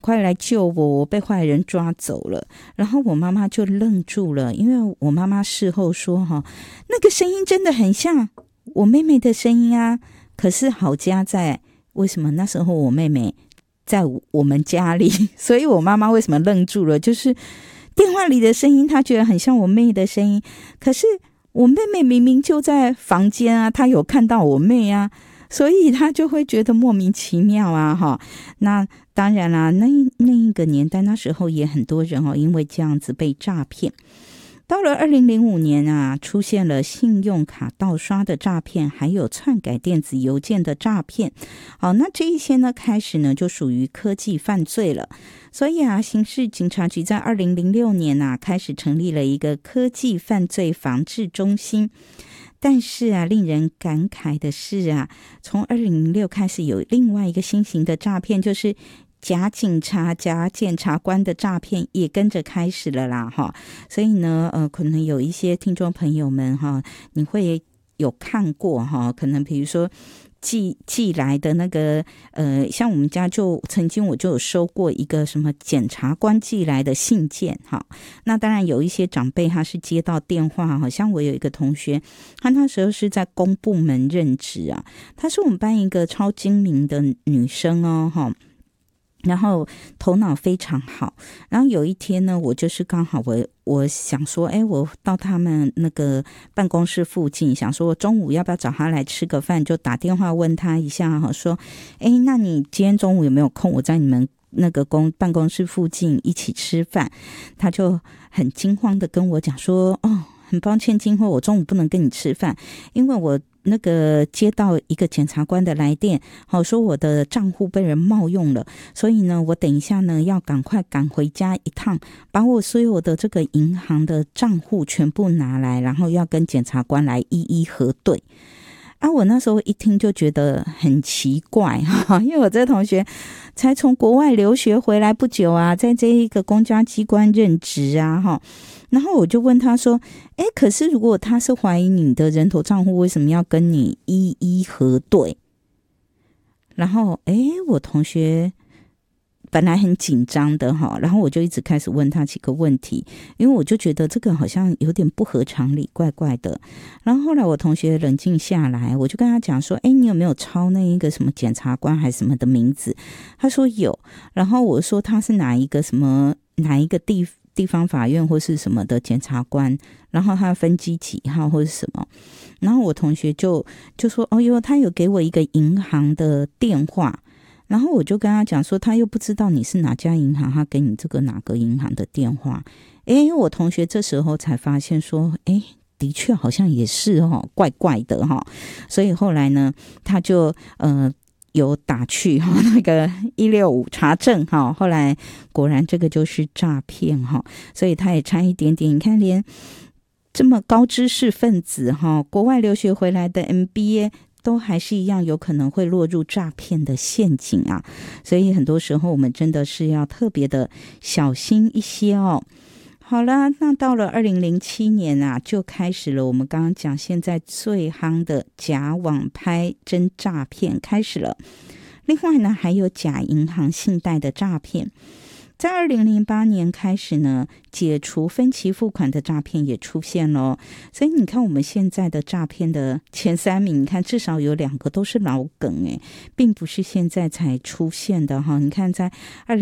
快来救我，我被坏人抓走了。然后我妈妈就愣住了，因为我妈妈事后说那个声音真的很像我妹妹的声音啊。可是好家在为什么那时候我妹妹在我们家里，所以我妈妈为什么愣住了，就是电话里的声音她觉得很像我妹的声音，可是我妹妹明明就在房间啊，她有看到我妹啊，所以她就会觉得莫名其妙啊。那当然啦，那一个年代那时候也很多人因为这样子被诈骗。到了2005年啊，出现了信用卡盗刷的诈骗，还有篡改电子邮件的诈骗。那这一些呢，开始呢就属于科技犯罪了。所以啊，刑事警察局在2006年啊，开始成立了一个科技犯罪防治中心。但是啊，令人感慨的是啊，从2006开始有另外一个新型的诈骗，就是假警察、假检察官的诈骗也跟着开始了啦所以呢，可能有一些听众朋友们你会有看过可能比如说寄来的那个像我们家就曾经我就有收过一个什么检察官寄来的信件那当然有一些长辈他是接到电话好像我有一个同学，他那时候是在公部门任职啊，她是我们班一个超精明的女生然后头脑非常好。然后有一天呢，我就是刚好我想说我到他们那个办公室附近，想说中午要不要找他来吃个饭，就打电话问他一下说那你今天中午有没有空，我在你们那个办公室附近一起吃饭。他就很惊慌的跟我讲说很抱歉今后我中午不能跟你吃饭，因为我那个接到一个检察官的来电说我的账户被人冒用了，所以呢我等一下呢要赶快赶回家一趟，把我所有的这个银行的账户全部拿来，然后要跟检察官来一一核对我那时候一听就觉得很奇怪因为我这同学才从国外留学回来不久啊，在这一个公家机关任职啊然后我就问他说可是如果他是怀疑你的人头账户，为什么要跟你一一核对？然后我同学本来很紧张的然后我就一直开始问他几个问题，因为我就觉得这个好像有点不合常理，怪怪的。然后后来我同学冷静下来，我就跟他讲说你有没有抄那一个什么检察官还是什么的名字？他说有。然后我说他是哪一个地方法院或是什么的检察官，然后他分机几号或是什么。然后我同学就说他有给我一个银行的电话，然后我就跟他讲说他又不知道你是哪家银行，他给你这个哪个银行的电话。我同学这时候才发现说的确好像也是怪怪的所以后来呢他就有打去那个165查证后来果然这个就是诈骗所以他也差一点点，你看连这么高知识分子国外留学回来的 MBA 都还是一样有可能会落入诈骗的陷阱啊，所以很多时候我们真的是要特别的小心一些好了，那到了2007年啊，就开始了我们刚刚讲现在最夯的假网拍真诈骗开始了。另外呢，还有假银行信贷的诈骗。在2008年开始呢，解除分期付款的诈骗也出现了所以你看我们现在的诈骗的前3名，你看至少有2个都是老梗并不是现在才出现的你看在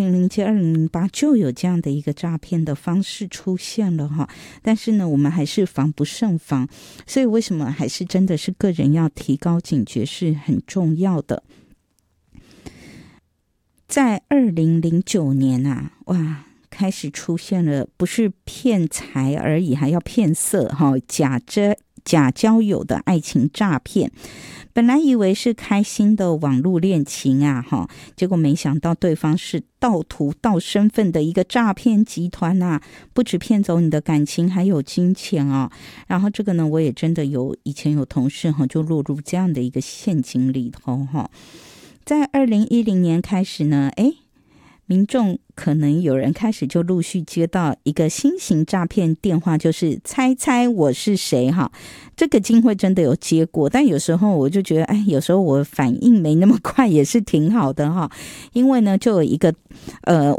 2007、2008就有这样的一个诈骗的方式出现了但是呢我们还是防不胜防，所以为什么还是真的是个人要提高警觉是很重要的。在2009年啊，哇，开始出现了不是骗财而已，还要骗色假交友的爱情诈骗。本来以为是开心的网络恋情啊结果没想到对方是盗图盗身份的一个诈骗集团啊，不止骗走你的感情还有金钱然后这个呢我也真的以前有同事就落入这样的一个陷阱里头在2010年开始呢民众可能有人开始就陆续接到一个新型诈骗电话，就是猜猜我是谁哈。这个金慧真的有接过，但有时候我就觉得，有时候我反应没那么快也是挺好的哈。因为呢，就有一个